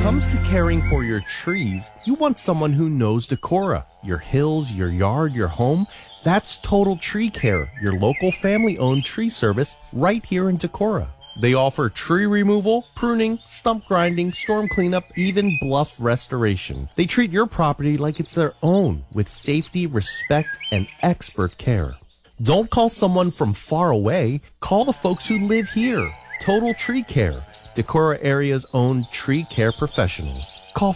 comes to caring for your trees, you want someone who knows Decorah. Your hills, your yard, your home. That's Total Tree Care, your local family-owned tree service right here in Decorah. They offer tree removal, pruning, stump grinding, storm cleanup, even bluff restoration. They treat your property like it's their own with safety, respect, and expert care. Don't call someone from far away. Call the folks who live here. Total Tree Care, Decorah area's own tree care professionals. Call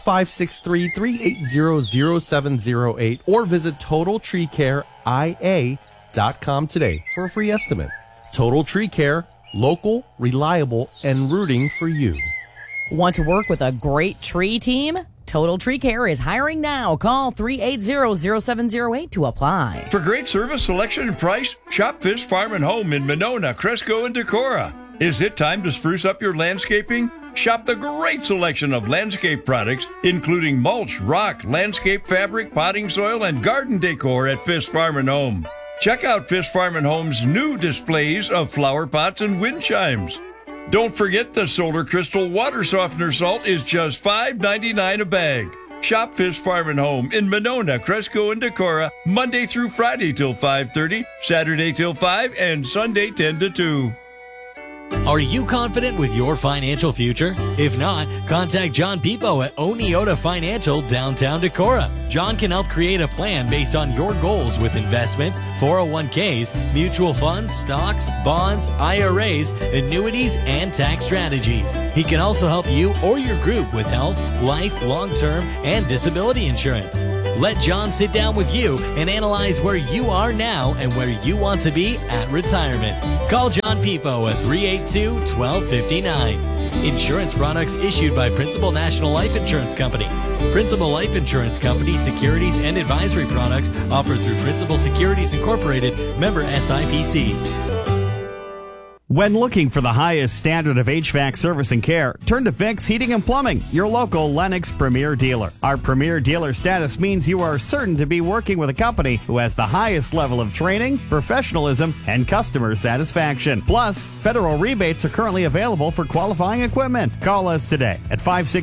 563-380-0708 or visit TotalTreeCareIA.com today for a free estimate. Total Tree Care, local, reliable, and rooting for you. Want to work with a great tree team? Total Tree Care is hiring now. Call 380-0708 to apply. For great service, selection, and price, shop Fish Farm and Home in Monona, Cresco, and Decorah. Is it time to spruce up your landscaping? Shop the great selection of landscape products, including mulch, rock, landscape fabric, potting soil, and garden decor at Fish Farm and Home. Check out Fish Farm and Home's new displays of flower pots and wind chimes. Don't forget the Solar Crystal Water Softener Salt is just $5.99 a bag. Shop Fish Farm and Home in Monona, Cresco, and Decorah, Monday through Friday till 5:30, Saturday till 5, and Sunday 10 to 2. Are you confident with your financial future? If not, contact John Pipo at Oneota Financial, downtown Decorah. John can help create a plan based on your goals with investments, 401ks, mutual funds, stocks, bonds, IRAs, annuities, and tax strategies. He can also help you or your group with health, life, long-term, and disability insurance. Let John sit down with you and analyze where you are now and where you want to be at retirement. Call John Pipo at 382-1259. Insurance products issued by Principal National Life Insurance Company. Principal Life Insurance Company securities and advisory products offered through Principal Securities Incorporated, member SIPC. When looking for the highest standard of HVAC service and care, turn to Vicks Heating and Plumbing, your local Lennox Premier Dealer. Our Premier Dealer status means you are certain to be working with a company who has the highest level of training, professionalism, and customer satisfaction. Plus, federal rebates are currently available for qualifying equipment. Call us today at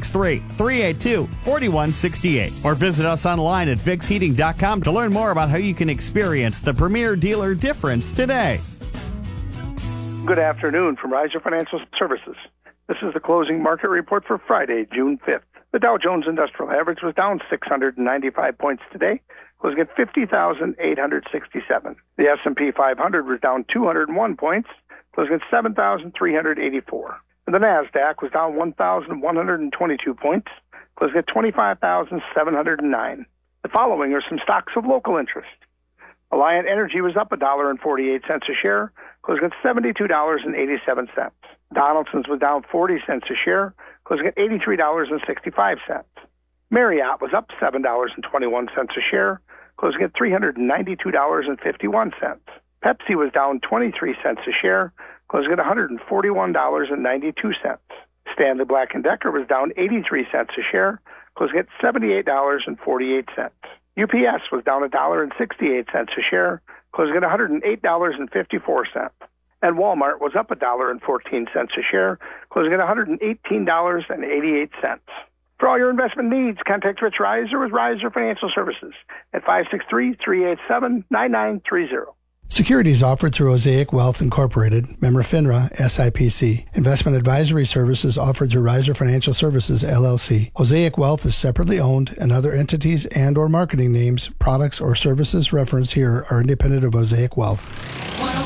563-382-4168 or visit us online at VicksHeating.com to learn more about how you can experience the Premier Dealer difference today. Good afternoon from Riser Financial Services. This is the closing market report for Friday, June 5th. The Dow Jones Industrial Average was down 695 points today, closing at 50,867. The S&P 500 was down 201 points, closing at 7,384. And the NASDAQ was down 1,122 points, closing at 25,709. The following are some stocks of local interest. Alliant Energy was up $1.48 a share, closing at $72.87. Donaldson's was down 40 cents a share, closing at $83.65. Marriott was up $7.21 a share, closing at $392.51. Pepsi was down 23 cents a share, closing at $141.92. Stanley Black & Decker was down 83 cents a share, closing at $78.48. UPS was down $1.68 a share, closing at $108.54. And Walmart was up $1.14 a share, closing at $118.88. For all your investment needs, contact Rich Reiser with Reiser Financial Services at 563-387-9930. Securities offered through Osaic Wealth Incorporated, member FINRA, SIPC. Investment advisory services offered through Riser Financial Services, LLC. Osaic Wealth is separately owned, and other entities and or marketing names, products, or services referenced here are independent of Osaic Wealth.